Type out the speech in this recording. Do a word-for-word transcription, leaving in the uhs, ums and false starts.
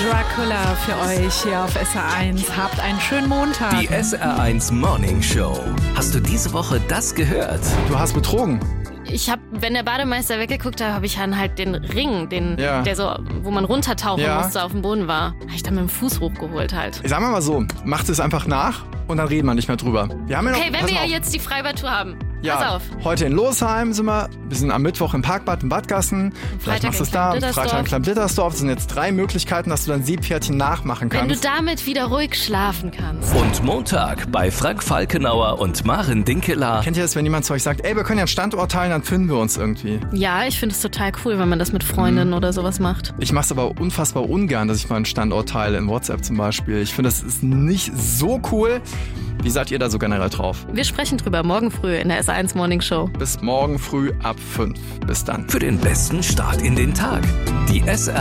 Dracula für euch hier auf S R eins. Habt einen schönen Montag. Die S R eins Morning Show. Hast du diese Woche das gehört? Du hast betrogen. Ich habe, wenn der Bademeister weggeguckt hat, habe ich dann halt den Ring, den, Ja. der so, wo man runtertauchen Ja. musste, auf dem Boden war, habe ich dann mit dem Fuß hochgeholt halt. Sagen wir mal so, macht es einfach nach und dann reden wir nicht mehr drüber. Wir haben ja noch, Okay, wenn pass wir mal ja auf. jetzt die Freibad-Tour haben, Ja, pass auf. heute in Losheim sind wir, wir sind am Mittwoch im Parkbad in Badgassen. Vielleicht Freitag machst du es in da, Klein-Blittersdorf. Freitag in Klein-Blittersdorf. Das sind jetzt drei Möglichkeiten, dass du dein Seepferdchen nachmachen Wenn du kannst. damit wieder ruhig schlafen kannst. Und Montag bei Frank Falkenauer und Maren Dinkeler. Kennt ihr das, wenn jemand zu euch sagt, ey, wir können ja einen Standort teilen, dann finden wir uns irgendwie. Ja, ich finde es total cool, wenn man das mit Freundinnen Mhm. oder sowas macht. Ich mache es aber unfassbar ungern, dass ich mal einen Standort teile, in WhatsApp zum Beispiel. Ich finde, das ist nicht so cool. Wie seid ihr da so generell drauf? Wir sprechen drüber morgen früh in der S eins Morning Show. Bis morgen früh ab fünf. Bis dann. Für den besten Start in den Tag. Die S R